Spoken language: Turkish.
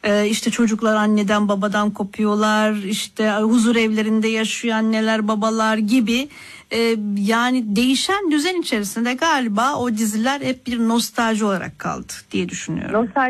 İşte çocuklar anneden babadan kopuyorlar, işte huzur evlerinde yaşıyor anneler babalar gibi. Yani değişen düzen içerisinde galiba o diziler hep bir nostalji olarak kaldı diye düşünüyorum. Nostalji